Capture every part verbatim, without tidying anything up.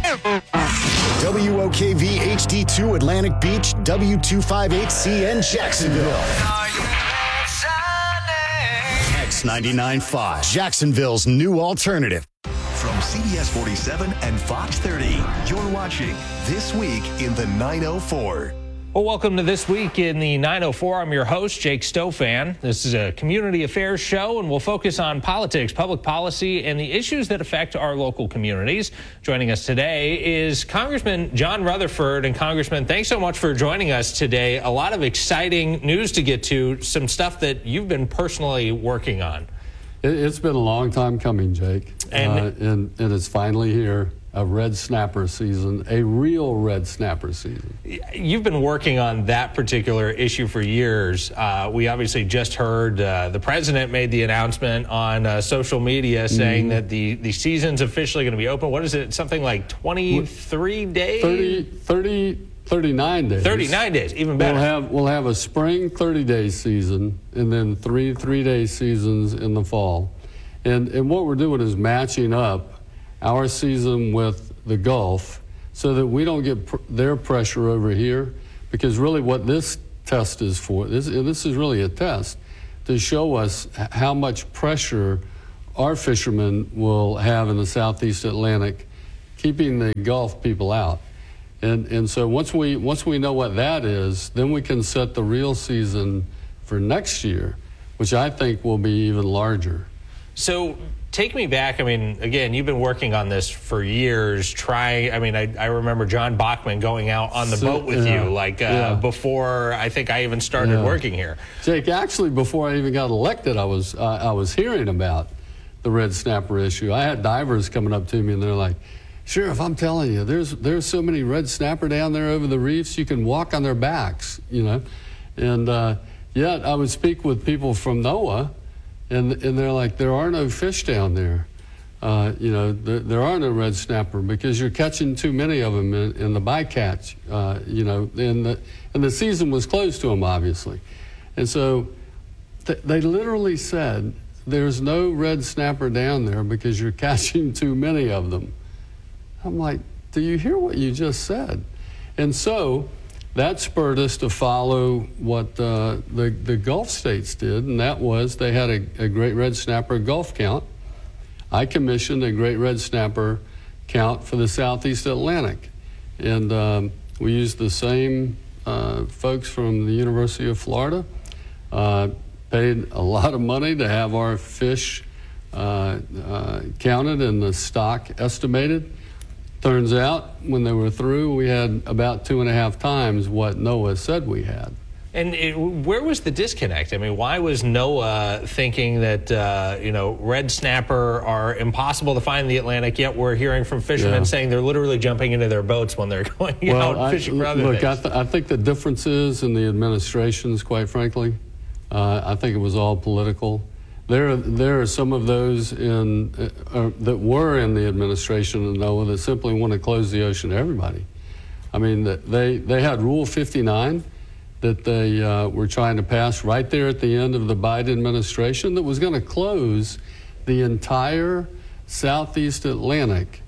W O K V H D two Atlantic Beach, W two fifty-eight C N Jacksonville. X ninety-nine point five, Jacksonville's new alternative. From C B S forty-seven and Fox thirty, you're watching This Week in the nine oh four. Well, welcome to This Week in the nine oh four. I'm your host, Jake Stofan. This is a community affairs show, and we'll focus on politics, public policy, and the issues that affect our local communities. Joining us today is Congressman John Rutherford. And Congressman, thanks so much for joining us today. A lot of exciting news to get to, some stuff that you've been personally working on. It's been a long time coming, Jake, and, uh, and, and it's finally here. A red snapper season, a real red snapper season. You've been working on that particular issue for years. Uh, we obviously just heard uh, the president made the announcement on uh, social media saying mm-hmm. that the, the season's officially going to be open. What is it? Something like twenty-three days? thirty, thirty, thirty-nine days. thirty-nine days, even better. We'll have, we'll have a spring thirty-day season and then three three-day seasons in the fall. And, and what we're doing is matching up our season with the Gulf so that we don't get pr- their pressure over here, because really what this test is for, this, this is really a test to show us how much pressure our fishermen will have in the Southeast Atlantic, keeping the Gulf people out. And, and so once we, once we know what that is, then we can set the real season for next year, which I think will be even larger. So take me back. I mean, again, you've been working on this for years, trying. I mean, I, I remember John Bachman going out on the so, boat with yeah, you, like uh, yeah. before I think I even started yeah. working here. Jake, actually, before I even got elected, I was uh, I was hearing about the red snapper issue. I had divers coming up to me, and they're like, "Sheriff, I'm telling you, there's there's so many red snapper down there over the reefs, you can walk on their backs, you know." And uh, yet, I would speak with people from NOAA. And and they're like, there are no fish down there. Uh, you know, there, there are no red snapper because you're catching too many of them in, in the bycatch. Uh, you know, and the, and the season was closed to them, obviously. And so th- they literally said, there's no red snapper down there because you're catching too many of them. I'm like, do you hear what you just said? And so that spurred us to follow what uh, the, the Gulf states did, and that was they had a, a great red snapper Gulf count. I commissioned a great red snapper count for the Southeast Atlantic. And um, we used the same uh, folks from the University of Florida, uh, paid a lot of money to have our fish uh, uh, counted and the stock estimated. Turns out, when they were through, we had about two and a half times what NOAA said we had. And it, where was the disconnect? I mean, why was NOAA thinking that, uh, you know, red snapper are impossible to find in the Atlantic, yet we're hearing from fishermen yeah. saying they're literally jumping into their boats when they're going well, out fishing I, for other look, things? I, th- I think the difference is in the administrations, quite frankly. Uh, I think it was all political. There, there are some of those in uh, that were in the administration of NOAA that simply want to close the ocean to everybody. I mean, they they had Rule fifty-nine that they uh, were trying to pass right there at the end of the Biden administration that was going to close the entire Southeast Atlantic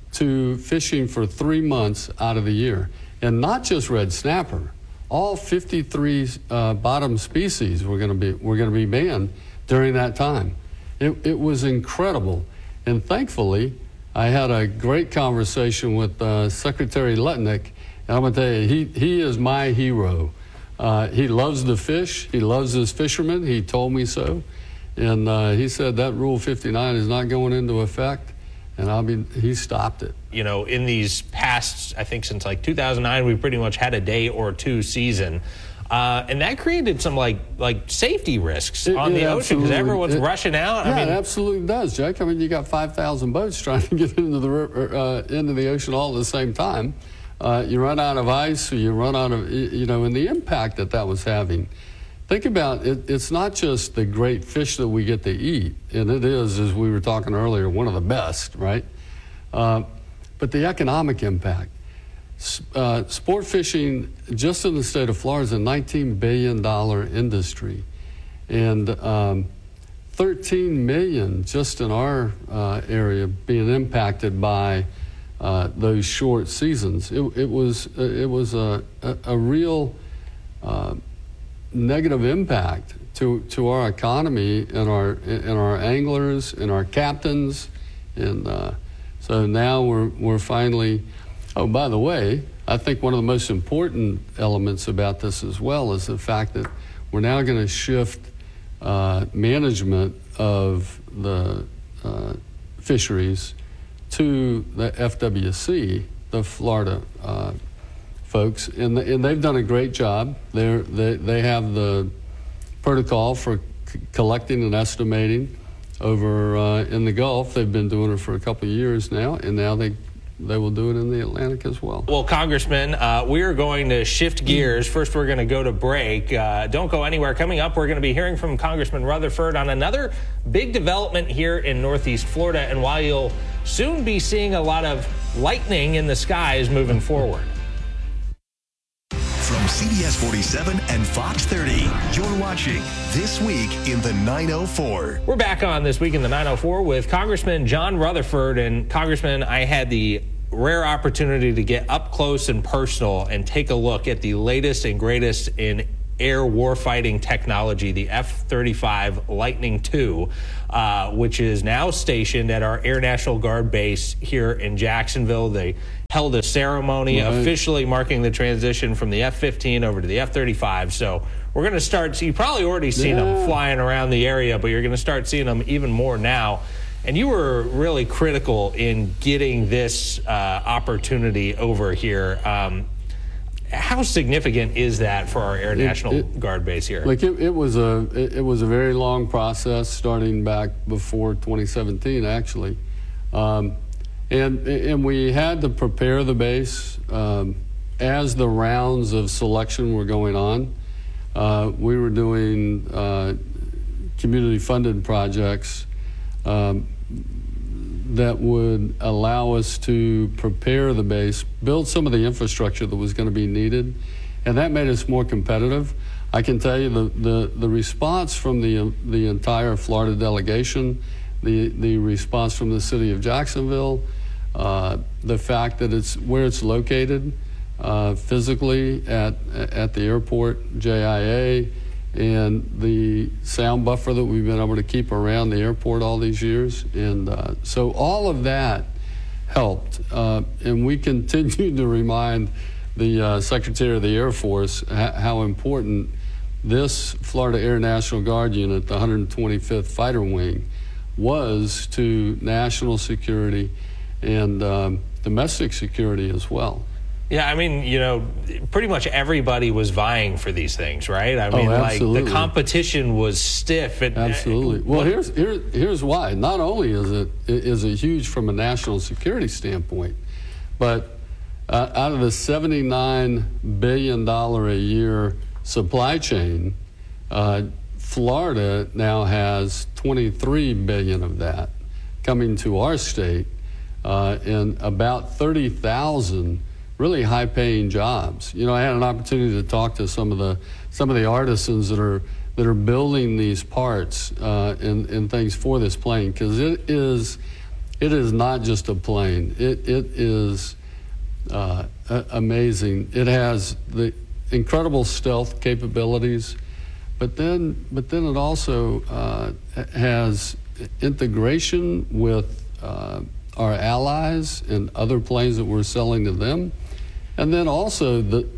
to fishing for three months out of the year, and not just red snapper. All fifty-three uh, bottom species were going to be were going to be banned during that time. It, it was incredible. And thankfully, I had a great conversation with uh, Secretary Letnick, and I'm going to tell you, he, he is my hero. Uh, he loves the fish. He loves his fishermen. He told me so. And uh, he said that Rule fifty-nine is not going into effect, and I mean, he stopped it. You know, in these past, I think since like two thousand nine, we pretty much had a day or two season. Uh, and that created some like like safety risks it, on the it ocean because everyone's it, rushing out. Yeah, I mean, it absolutely does, Jake. I mean, you got five thousand boats trying to get into the river, uh, into the ocean all at the same time. Uh, you run out of ice, or you run out of, you know, and the impact that that was having. Think about it. It's not just the great fish that we get to eat, and it is, as we were talking earlier, one of the best, right? Uh, but the economic impact. Uh, sport fishing, just in the state of Florida, is a nineteen billion dollars industry. And um, thirteen million just in our uh, area being impacted by uh, those short seasons. It, it was it was a, a, a real uh, negative impact to to our economy and our and our anglers and our captains, and uh, so now we're we're finally. Oh, by the way, I think one of the most important elements about this as well is the fact that we're now going to shift uh, management of the uh, fisheries to the F W C, the Florida uh, folks, and, the, and they've done a great job. They're, they they have the protocol for c- collecting and estimating over uh, in the Gulf. They've been doing it for a couple of years now, and now they they will do it in the Atlantic as well. Well, Congressman, uh, we're going to shift gears. First, we're going to go to break. Uh, don't go anywhere. Coming up, we're going to be hearing from Congressman Rutherford on another big development here in Northeast Florida, and while you'll soon be seeing a lot of lightning in the skies moving forward. From C B S forty-seven and Fox thirty, you're watching This Week in the nine oh four. We're back on This Week in the nine oh four with Congressman John Rutherford. And Congressman, I had the rare opportunity to get up close and personal and take a look at the latest and greatest in air warfighting technology, the F thirty-five Lightning two, uh, which is now stationed at our Air National Guard base here in Jacksonville. They held a ceremony right. officially marking the transition from the F fifteen over to the F thirty-five. So we're going to start, so you've probably already seen yeah. them flying around the area, but you're going to start seeing them even more now. And you were really critical in getting this uh, opportunity over here. Um, How significant is that for our Air National it, it, Guard base here? Like it, it was a it, it was a very long process, starting back before twenty seventeen, actually, um, and and we had to prepare the base um, as the rounds of selection were going on. Uh, we were doing uh, community-funded projects um, that would allow us to prepare the base, build some of the infrastructure that was going to be needed, and that made us more competitive. I can tell you the, the, the response from the the entire Florida delegation, the, the response from the city of Jacksonville, uh, the fact that it's where it's located uh, physically at, at the airport, J I A, and the sound buffer that we've been able to keep around the airport all these years. And uh, so all of that helped. Uh, and we continue to remind the uh, Secretary of the Air Force ha- how important this Florida Air National Guard unit, the one hundred twenty-fifth Fighter Wing, was to national security and um, domestic security as well. Yeah, I mean, you know, pretty much everybody was vying for these things, right? I mean, oh, like the competition was stiff. And, absolutely. Well, here's here, here's why. Not only is it is it huge from a national security standpoint, but uh, out of the seventy-nine billion dollars a year supply chain, uh, Florida now has twenty-three billion dollars of that coming to our state, uh, and about thirty thousand really high-paying jobs. You know, I had an opportunity to talk to some of the some of the artisans that are that are building these parts uh, and, and things for this plane, because it is it is not just a plane. It it is uh, amazing. It has the incredible stealth capabilities, but then but then it also uh, has integration with uh, our allies and other planes that we're selling to them. And then also, the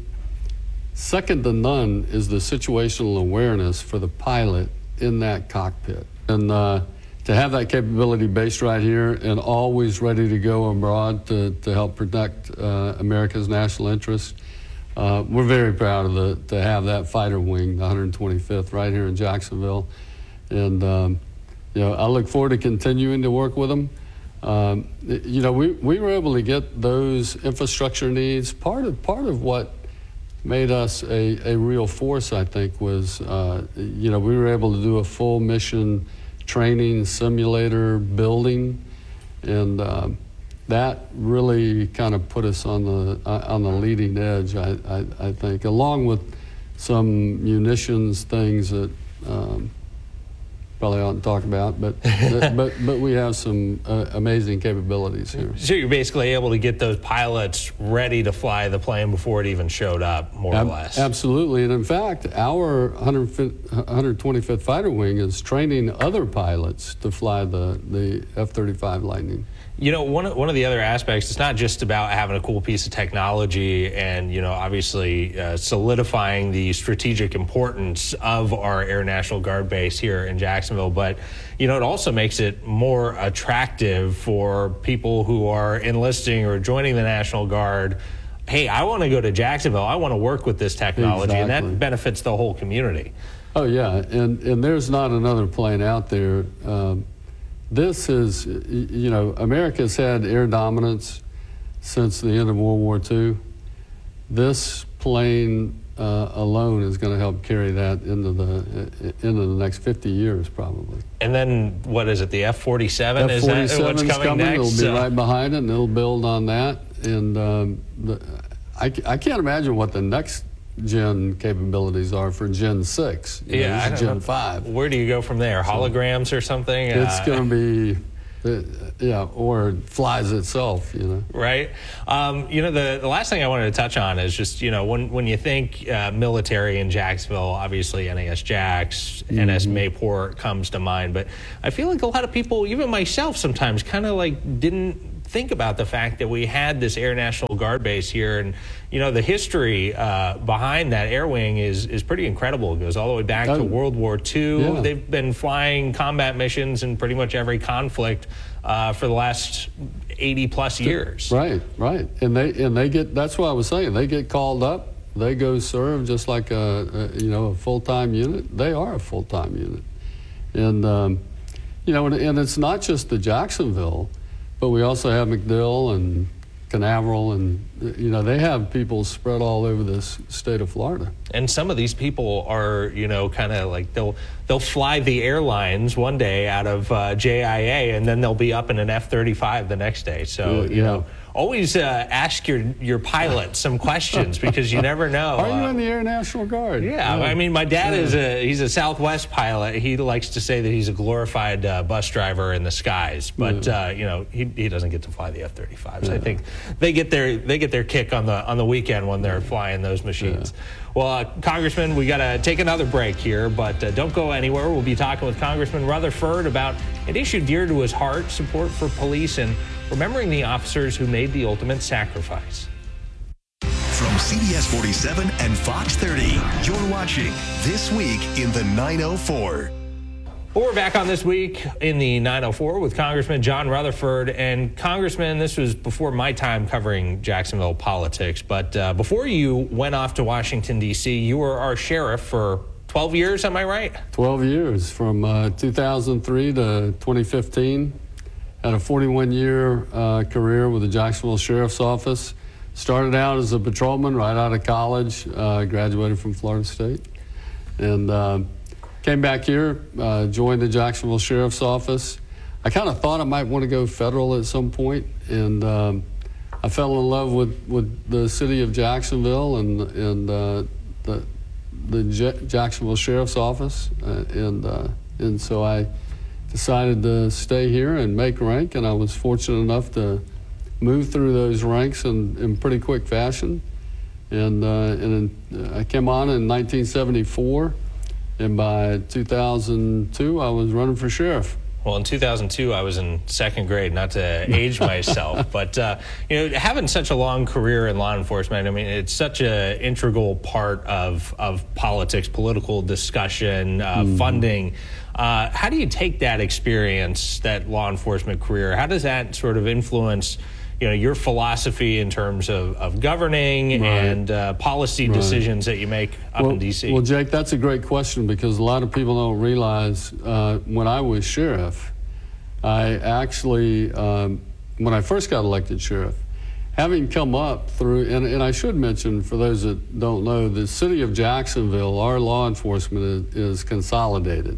second to none is the situational awareness for the pilot in that cockpit. And uh, to have that capability based right here and always ready to go abroad to, to help protect uh, America's national interest, uh, we're very proud of the, to have that fighter wing, the one hundred twenty-fifth, right here in Jacksonville. And um, you know, I look forward to continuing to work with them. Um, you know, we, we were able to get those infrastructure needs. Part of part of what made us a, a real force, I think, was, uh, you know, we were able to do a full mission training simulator building, and um, that really kind of put us on the uh, on the leading edge, I, I, I think, along with some munitions things that um, probably oughtn't talk about, but but but we have some uh, amazing capabilities here. So you're basically able to get those pilots ready to fly the plane before it even showed up, more Ab- or less. Absolutely, and in fact, our one hundred twenty-fifth Fighter Wing is training other pilots to fly the the F thirty-five Lightning. You know, one of, one of the other aspects, it's not just about having a cool piece of technology and, you know, obviously uh, solidifying the strategic importance of our Air National Guard base here in Jacksonville, but, you know, it also makes it more attractive for people who are enlisting or joining the National Guard. Hey, I want to go to Jacksonville. I want to work with this technology, Exactly. and that benefits the whole community. Oh, yeah, and, and there's not another plane out there. Um, This is, you know, America's had air dominance since the end of World War Two. This plane uh, alone is going to help carry that into the into the next fifty years, probably. And then, what is it, the F forty-seven? Is that what's F forty-seven's coming, coming. next? It'll be So- right behind it, and it'll build on that. And um, the, I, I can't imagine what the next gen capabilities are for Gen six. You know, Yeah, this I is don't Gen know. five. Where do you go from there? Holograms or something? It's Uh, going to be, uh, yeah, or it flies itself, you know. Right. Um, you know, the, the last thing I wanted to touch on is just, you know, when, when you think uh, military in Jacksonville, obviously N A S Jax, Mm-hmm. N S Mayport comes to mind. But I feel like a lot of people, even myself sometimes, kind of like didn't think about the fact that we had this Air National Guard base here. And, you know, the history uh, behind that air wing is, is pretty incredible. It goes all the way back Oh, to World War Two. yeah. They've been flying combat missions in pretty much every conflict uh, for the last eighty plus years. Right, right. And they and they get, that's what I was saying, they get called up, they go serve just like a, a you know, a full-time unit. They are a full-time unit. And, um, you know, and, and it's not just the Jacksonville, but we also have MacDill and Canaveral, and, you know, they have people spread all over this state of Florida. And some of these people are, you know, kind of like they'll they'll fly the airlines one day out of uh, J I A, and then they'll be up in an F thirty-five the next day. So, Yeah, you yeah. know, always uh, ask your your pilot some questions because you never know. Are you uh, in the Air National Guard? Yeah, I mean, my dad is a he's a Southwest pilot. He likes to say that he's a glorified uh, bus driver in the skies, but uh, you know, he, he doesn't get to fly the F thirty-fives. I think they get their they get their kick on the on the weekend when they're flying those machines. Well, uh, Congressman, we got to take another break here, but uh, don't go anywhere. We'll be talking with Congressman Rutherford about an issue dear to his heart: support for police and remembering the officers who made the ultimate sacrifice. From C B S forty-seven and Fox thirty, you're watching This Week in the nine oh four. Well, we're back on This Week in the nine oh four with Congressman John Rutherford. And Congressman, this was before my time covering Jacksonville politics, but uh, before you went off to Washington, D C, you were our sheriff for twelve years, am I right? twelve years, from uh, two thousand three to twenty fifteen. Had a forty-one year uh, career with the Jacksonville Sheriff's Office. Started out as a patrolman right out of college, uh, graduated from Florida State. And uh, came back here, uh, joined the Jacksonville Sheriff's Office. I kind of thought I might want to go federal at some point, and um, I fell in love with, with the city of Jacksonville and, and uh, the, the J- Jacksonville Sheriff's Office. Uh, and, uh, and so I decided to stay here and make rank, and I was fortunate enough to move through those ranks in, in pretty quick fashion. And, uh, and in, I came on in nineteen seventy-four, and by two thousand two, I was running for sheriff. Well, in two thousand two, I was in second grade, not to age myself, but, uh, you know, having such a long career in law enforcement, I mean, it's such an integral part of, of politics, political discussion, uh, mm. funding. Uh, how do you take that experience, that law enforcement career? How does that sort of influence, you know, your philosophy in terms of, of governing right. and uh, policy right. decisions that you make up well, in D C? Well, Jake, that's a great question, because a lot of people don't realize uh, when I was sheriff, I actually, um, when I first got elected sheriff, having come up through, and, and I should mention for those that don't know, the city of Jacksonville, our law enforcement is, is consolidated.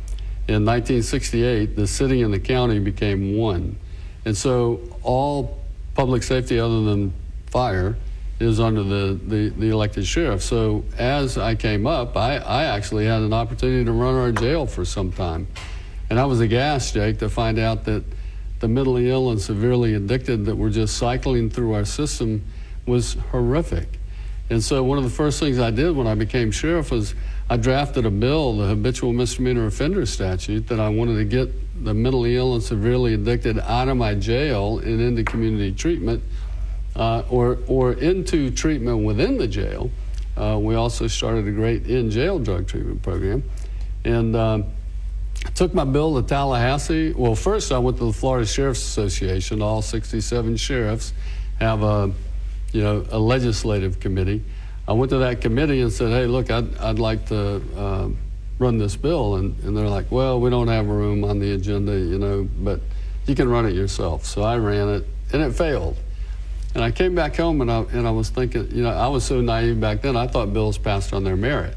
In nineteen sixty-eight, the city and the county became one. And so all public safety other than fire is under the, the, the elected sheriff. So as I came up, I, I actually had an opportunity to run our jail for some time. And I was aghast, Jake, to find out that the mentally ill and severely addicted that were just cycling through our system was horrific. And so one of the first things I did when I became sheriff was I drafted a bill, the habitual misdemeanor offender statute, that I wanted to get the mentally ill and severely addicted out of my jail and into community treatment, uh, or, or into treatment within the jail. Uh, we also started a great in-jail drug treatment program. And um, I took my bill to Tallahassee. Well, first I went to the Florida Sheriff's Association. All sixty-seven sheriffs have a, you know, a legislative committee. I went to that committee and said, hey, look, I'd, I'd like to uh, run this bill. And, and they're like, well, we don't have room on the agenda, you know, but you can run it yourself. So I ran it, and it failed. And I came back home, and I, and I was thinking, you know, I was so naive back then, I thought bills passed on their merit.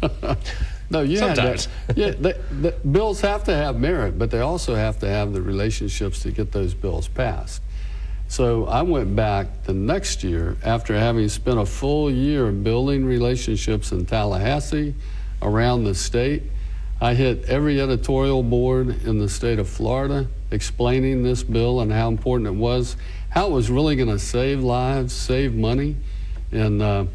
No, you Sometimes. had to, yeah, the, the bills have to have merit, but they also have to have the relationships to get those bills passed. So I went back the next year after having spent a full year building relationships in Tallahassee, around the state. I hit every editorial board in the state of Florida explaining this bill and how important it was, how it was really going to save lives, save money. And uh,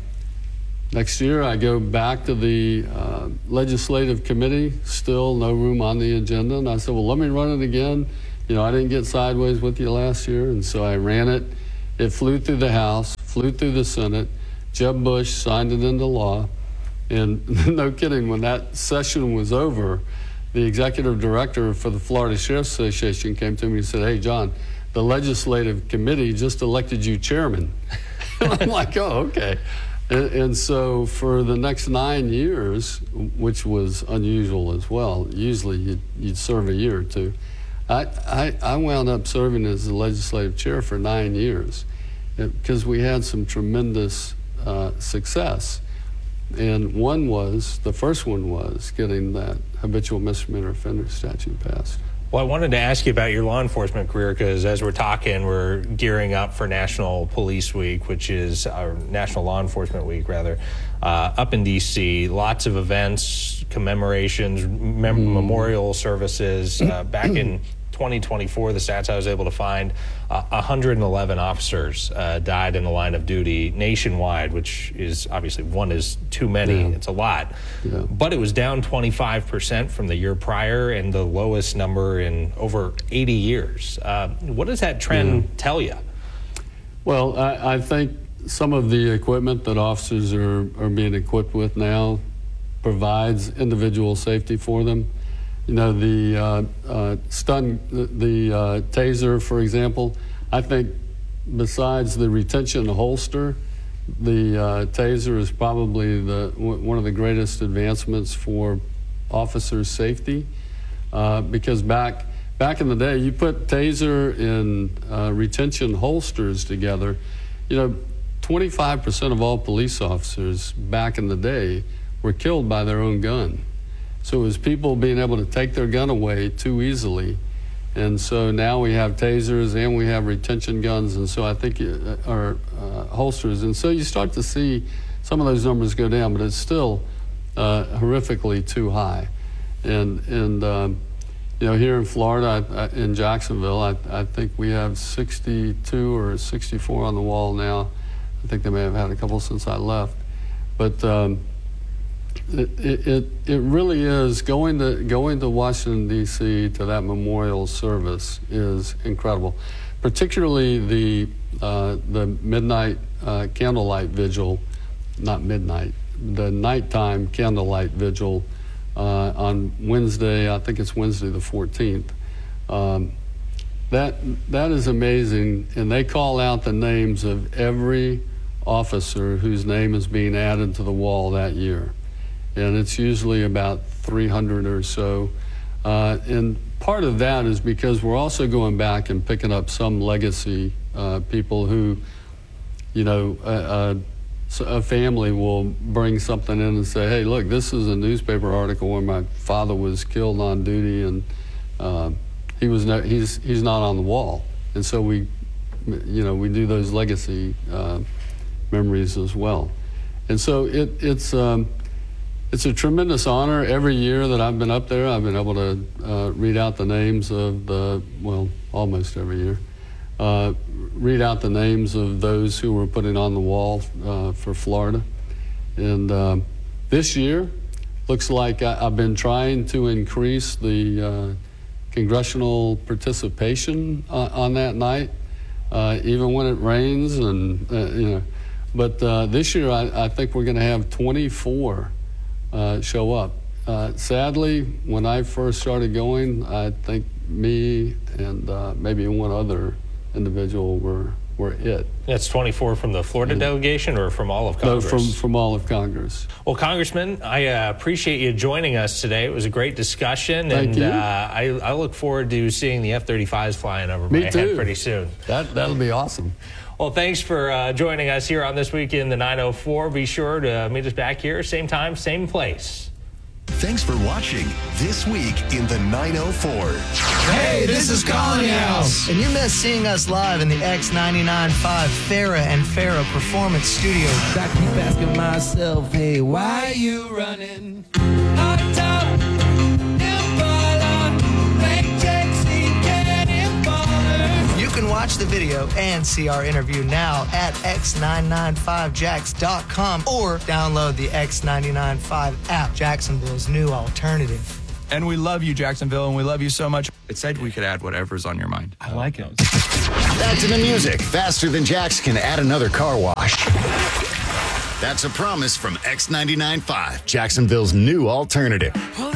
next year I go back to the uh, legislative committee, still no room on the agenda. And I said, well, let me run it again. You know, I didn't get sideways with you last year, and so I ran it. It flew through the House, flew through the Senate. Jeb Bush signed it into law. And no kidding, when that session was over, the executive director for the Florida Sheriff's Association came to me and said, hey, John, the legislative committee just elected you chairman. And I'm like, oh, okay. And, and so for the next nine years, which was unusual as well, usually you'd, you'd serve a year or two, I, I, I wound up serving as the legislative chair for nine years because we had some tremendous uh, success. And one was, the first one was getting that habitual misdemeanor offender statute passed. Well, I wanted to ask you about your law enforcement career because as we're talking, we're gearing up for National Police Week, which is our National Law Enforcement Week, rather, uh, up in D C. Lots of events, commemorations, mem- mm. memorial services. Uh, back in twenty twenty-four, the stats I was able to find, uh, one hundred eleven officers uh, died in the line of duty nationwide, which is obviously one is too many. Yeah. It's a lot. Yeah. But it was down twenty-five percent from the year prior and the lowest number in over eighty years. Uh, what does that trend yeah. tell you? Well, I, I think some of the equipment that officers are, are being equipped with now provides individual safety for them. You know, the uh, uh, stun, the, the uh, taser, for example, I think besides the retention holster, the uh, taser is probably the w- one of the greatest advancements for officers' safety. Uh, because back back in the day, you put taser and uh, retention holsters together, you know, twenty-five percent of all police officers back in the day were killed by their own gun. So it was people being able to take their gun away too easily. And so now we have tasers and we have retention guns, and so I think, uh, or uh, holsters. And so you start to see some of those numbers go down, but it's still uh, horrifically too high. And, and um, you know, here in Florida, I, I, in Jacksonville, I, I think we have sixty-two or sixty-four on the wall now. I think they may have had a couple since I left. But um, It, it it really is going to going to Washington D C to that memorial service is incredible, particularly the uh, the midnight uh, candlelight vigil, not midnight, the nighttime candlelight vigil uh, on Wednesday. I think it's Wednesday the fourteenth. Um, that that is amazing, and they call out the names of every officer whose name is being added to the wall that year. And it's usually about three hundred or so. Uh, and part of that is because we're also going back and picking up some legacy uh, people who, you know, uh, a family will bring something in and say, hey, look, this is a newspaper article where my father was killed on duty, and uh, he was no, he's he's not on the wall. And so we, you know, we do those legacy uh, memories as well. And so it, it's um, it's a tremendous honor. Every year that I've been up there, I've been able to uh, read out the names of the, well, almost every year, uh, read out the names of those who were putting on the wall uh, for Florida. And um, this year, looks like I, I've been trying to increase the uh, congressional participation uh, on that night, uh, even when it rains, and uh, you know. But uh, this year, I, I think we're going to have twenty-four uh, show up. Uh, sadly, when I first started going, I think me and uh, maybe one other individual were were it. That's twenty-four from the Florida and, delegation, or from all of Congress? No, from, from all of Congress. Well, Congressman, I uh, appreciate you joining us today. It was a great discussion. Thank and you. Uh, I, I look forward to seeing the F thirty-fives flying over Me my too. head pretty soon. That, that'll be awesome. Well, thanks for uh, joining us here on This Week in the nine oh four. Be sure to meet us back here, same time, same place. Thanks for watching This Week in the nine oh four. Hey, this is Colony House. And you miss seeing us live in the X ninety-nine point five Farrah and Farrah Performance Studio. I keep asking myself, hey, why you running? Hot top, Impala, Ray J C, get Impala. You can watch the video and see our interview now at x nine nine five jacks dot com or download the X ninety-nine point five app, Jacksonville's new alternative. And we love you, Jacksonville, and we love you so much. It said we could add whatever's on your mind. I like it. Back to the music. Faster than Jax can add another car wash. That's a promise from X ninety-nine point five, Jacksonville's new alternative.